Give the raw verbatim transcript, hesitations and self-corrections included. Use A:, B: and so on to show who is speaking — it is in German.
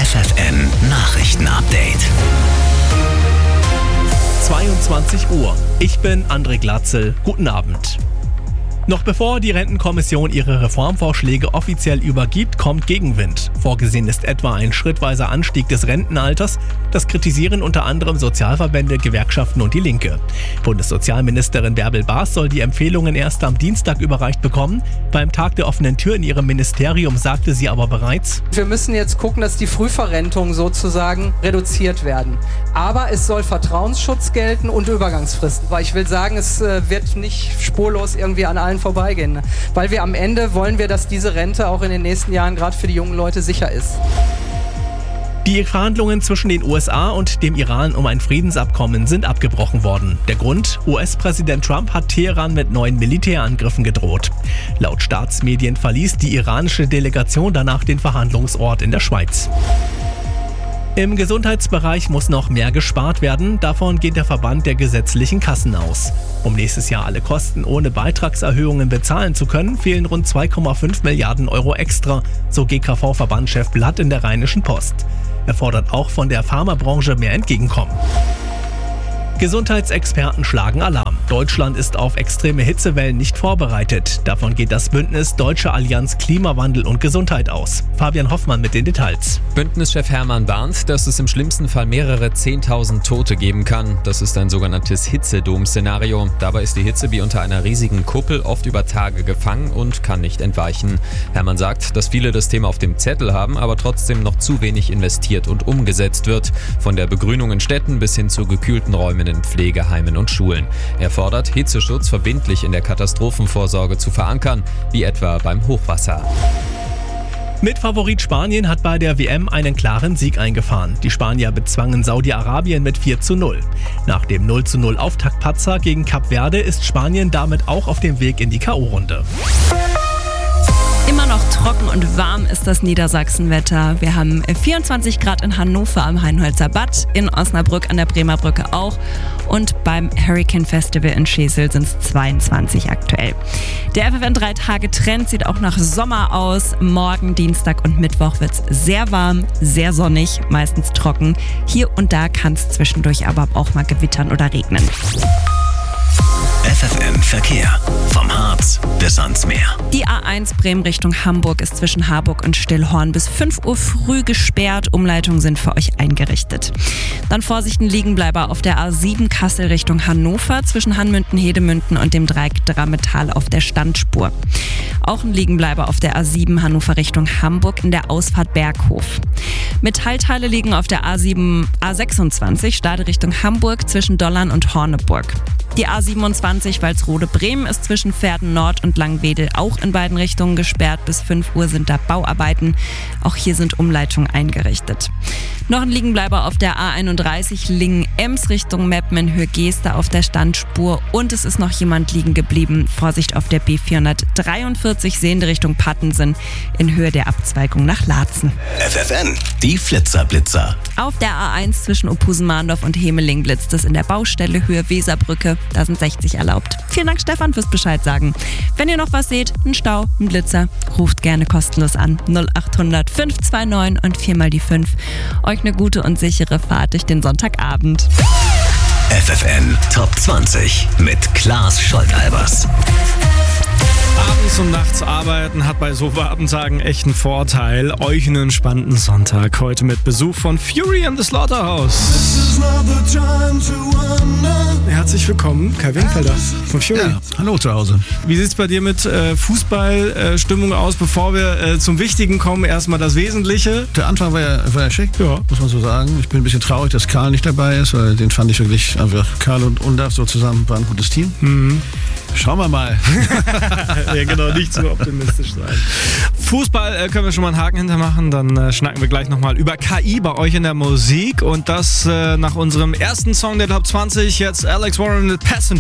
A: F F N Nachrichten-Update.
B: zweiundzwanzig Uhr. Ich bin André Glatzel. Guten Abend. Noch bevor die Rentenkommission ihre Reformvorschläge offiziell übergibt, kommt Gegenwind. Vorgesehen ist etwa ein schrittweiser Anstieg des Rentenalters. Das kritisieren unter anderem Sozialverbände, Gewerkschaften und die Linke. Bundessozialministerin Bärbel Baas soll die Empfehlungen erst am Dienstag überreicht bekommen. Beim Tag der offenen Tür in ihrem Ministerium sagte sie aber bereits:
C: Wir müssen jetzt gucken, dass die Frühverrentungen sozusagen reduziert werden. Aber es soll Vertrauensschutz gelten und Übergangsfristen. Weil ich will sagen, es wird nicht spurlos irgendwie an allen vorbeigehen. Weil wir am Ende wollen wir, dass diese Rente auch in den nächsten Jahren gerade für die jungen Leute sicher ist.
B: Die Verhandlungen zwischen den U S A und dem Iran um ein Friedensabkommen sind abgebrochen worden. Der Grund? U S-Präsident Trump hat Teheran mit neuen Militärangriffen gedroht. Laut Staatsmedien verließ die iranische Delegation danach den Verhandlungsort in der Schweiz. Im Gesundheitsbereich muss noch mehr gespart werden. Davon geht der Verband der gesetzlichen Kassen aus. Um nächstes Jahr alle Kosten ohne Beitragserhöhungen bezahlen zu können, fehlen rund zwei Komma fünf Milliarden Euro extra, so G K V-Verbandschef Blatt in der Rheinischen Post. Er fordert auch von der Pharmabranche mehr Entgegenkommen. Gesundheitsexperten schlagen Alarm. Deutschland ist auf extreme Hitzewellen nicht vorbereitet. Davon geht das Bündnis Deutsche Allianz Klimawandel und Gesundheit aus. Fabian Hoffmann mit den Details.
D: Bündnischef Hermann warnt, dass es im schlimmsten Fall mehrere zehntausend Tote geben kann. Das ist ein sogenanntes Hitzedom-Szenario. Dabei ist die Hitze wie unter einer riesigen Kuppel oft über Tage gefangen und kann nicht entweichen. Hermann sagt, dass viele das Thema auf dem Zettel haben, aber trotzdem noch zu wenig investiert und umgesetzt wird. Von der Begrünung in Städten bis hin zu gekühlten Räumen in Pflegeheimen und Schulen. Er fordert, Hitzeschutz verbindlich in der Katastrophenvorsorge zu verankern, wie etwa beim Hochwasser.
B: Mitfavorit Spanien hat bei der W M einen klaren Sieg eingefahren. Die Spanier bezwangen Saudi-Arabien mit vier zu null. Nach dem null zu null Auftaktpatzer gegen Kap Verde ist Spanien damit auch auf dem Weg in die K O-Runde.
E: Immer noch trocken und warm ist das Niedersachsenwetter. Wir haben vierundzwanzig Grad in Hannover am Heinholzer Bad, in Osnabrück an der Bremer Brücke auch und beim Hurricane Festival in Schesel sind es zweiundzwanzig aktuell. Der F F N drei Tage Trend sieht auch nach Sommer aus. Morgen, Dienstag und Mittwoch wird es sehr warm, sehr sonnig, meistens trocken. Hier und da kann es zwischendurch aber auch mal gewittern oder regnen.
A: F F N Verkehr. Vom Harz bis ans Meer.
E: Die A eins Bremen Richtung Hamburg ist zwischen Harburg und Stillhorn bis fünf Uhr früh gesperrt. Umleitungen sind für euch eingerichtet. Dann Vorsicht, ein Liegenbleiber auf der A sieben Kassel Richtung Hannover zwischen Hanmünden, Hedemünden und dem Dreieck Drammetal auf der Standspur. Auch ein Liegenbleiber auf der A sieben Hannover Richtung Hamburg in der Ausfahrt Berghof. Metallteile liegen auf der A sieben A sechsundzwanzig Stade Richtung Hamburg zwischen Dollern und Horneburg. Die A siebenundzwanzig Walsrode-Bremen ist zwischen Verden Nord und Langwedel auch in beiden Richtungen gesperrt. Bis fünf Uhr sind da Bauarbeiten. Auch hier sind Umleitungen eingerichtet. Noch ein Liegenbleiber auf der A einunddreißig Lingen-Ems Richtung Meppen in Höhe Geester auf der Standspur. Und es ist noch jemand liegen geblieben. Vorsicht auf der B vierhundertdreiundvierzig sehende Richtung Pattensen in Höhe der Abzweigung nach Laatzen.
A: F F N, die Flitzer-Blitzer.
E: Auf der A eins zwischen Opusen-Mahndorf und Hemeling blitzt es in der Baustelle Höhe Weserbrücke. Da sind sechzig erlaubt. Vielen Dank, Stefan, fürs Bescheid sagen. Wenn ihr noch was seht, einen Stau, einen Blitzer, ruft gerne kostenlos an. null acht hundert fünf zwei neun und viermal die fünf. Euch eine gute und sichere Fahrt durch den Sonntagabend.
A: F F N Top zwanzig mit Klaas Scholtalbers.
F: Abends und nachts arbeiten hat bei so warmen Tagen echt einen Vorteil. Euch einen entspannten Sonntag. Heute mit Besuch von Fury and the Slaughterhouse. Herzlich willkommen, Kai Wingfelder von Fury.
G: Ja, hallo zu Hause.
F: Wie sieht's bei dir mit äh, Fußballstimmung äh, aus? Bevor wir äh, zum Wichtigen kommen, erstmal das Wesentliche.
G: Der Anfang war ja, war ja schick, ja, muss man so sagen. Ich bin ein bisschen traurig, dass Karl nicht dabei ist, weil den fand ich wirklich, einfach Karl und Undaf so zusammen waren ein gutes Team.
F: Mhm.
G: Schauen wir mal.
F: Ja, genau, nicht zu optimistisch sein. Fußball äh, können wir schon mal einen Haken hintermachen, dann äh, schnacken wir gleich nochmal über K I bei euch in der Musik und das äh, nach unserem ersten Song der Top zwanzig, jetzt Alex Warren mit Passenger.